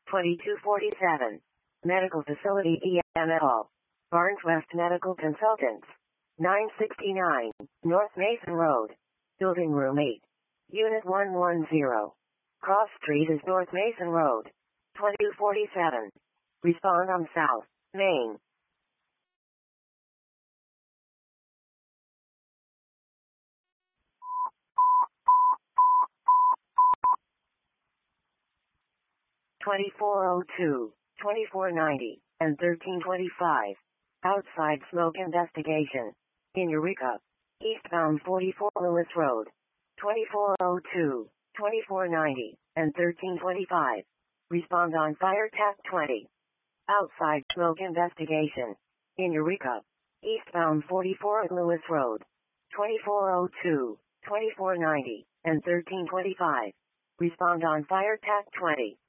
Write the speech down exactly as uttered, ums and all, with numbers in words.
twenty-two forty-seven. Medical Facility E M L. Barnes West Medical Consultants. nine sixty-nine, North Mason Road. Building Room eight. Unit one ten. Cross Street is North Mason Road. twenty-two forty-seven. Respond on South Main. twenty-four oh two, twenty-four ninety, and thirteen twenty-five. Outside smoke investigation. In Eureka. Eastbound forty-four Lewis Road. twenty-four oh two, twenty-four ninety, and thirteen twenty-five. Respond on Fire Tap twenty. Outside smoke investigation. In Eureka. Eastbound forty-four Lewis Road. twenty-four oh two, twenty-four ninety, and thirteen twenty-five. Respond on Fire Tap twenty.